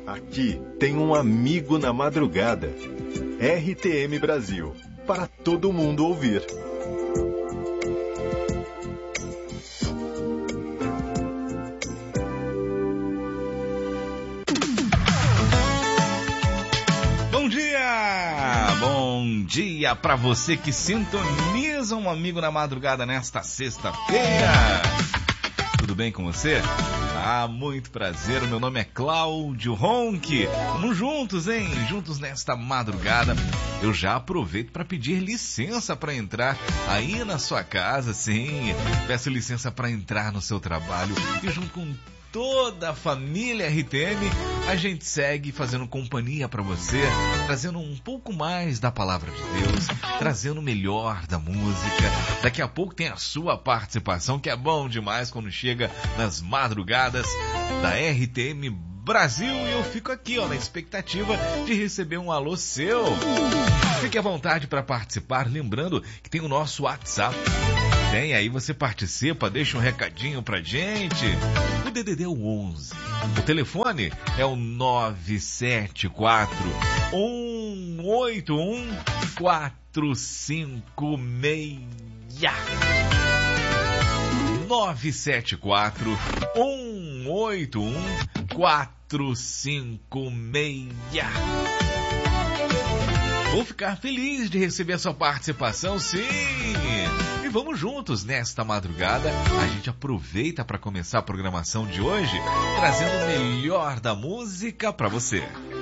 Aqui tem um amigo na madrugada. RTM Brasil, para todo mundo ouvir. Bom dia para você que sintoniza um amigo na madrugada nesta sexta-feira. Tudo bem com você? Muito prazer, o meu nome é Cláudio Ronque. Vamos juntos, hein? Juntos nesta madrugada. Eu já aproveito para pedir licença para entrar aí na sua casa, sim. Peço licença para entrar no seu trabalho e junto com toda a família RTM, a gente segue fazendo companhia para você, trazendo um pouco mais da palavra de Deus, trazendo o melhor da música. Daqui a pouco tem a sua participação, que é bom demais quando chega nas madrugadas da RTM Brasil. E eu fico aqui, na expectativa de receber um alô seu. Fique à vontade para participar, lembrando que tem o nosso WhatsApp. Tem, aí você participa, deixa um recadinho pra gente. O DDD é o 11. O telefone é o 974 181 456. 974 181 456. Vou ficar feliz de receber a sua participação, sim! E vamos juntos nesta madrugada. A gente aproveita para começar a programação de hoje, trazendo o melhor da música para você.